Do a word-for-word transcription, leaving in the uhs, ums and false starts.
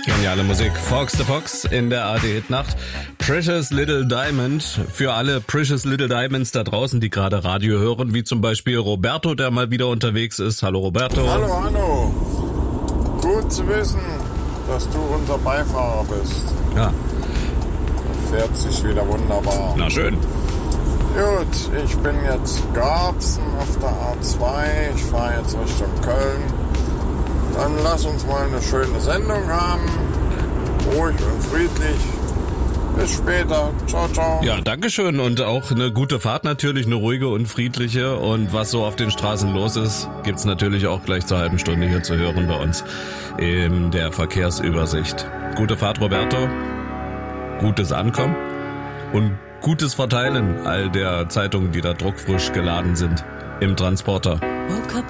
Geniale Musik. Fox the Fox in der A R D-Hitnacht. Precious Little Diamond. Für alle Precious Little Diamonds da draußen, die gerade Radio hören, wie zum Beispiel Roberto, der mal wieder unterwegs ist. Hallo Roberto. Hallo, hallo. Gut zu wissen, dass du unser Beifahrer bist. Ja. Fährt sich wieder wunderbar. Na schön. Gut, ich bin jetzt Garbsen auf der A zwei. Ich fahre jetzt Richtung Köln. Dann lass uns mal eine schöne Sendung haben. Ruhig und friedlich. Bis später. Ciao, ciao. Ja, dankeschön und auch eine gute Fahrt natürlich, eine ruhige und friedliche. Und was so auf den Straßen los ist, gibt's natürlich auch gleich zur halben Stunde hier zu hören bei uns in der Verkehrsübersicht. Gute Fahrt, Roberto. Gutes Ankommen und gutes Verteilen all der Zeitungen, die da druckfrisch geladen sind im Transporter. Woke up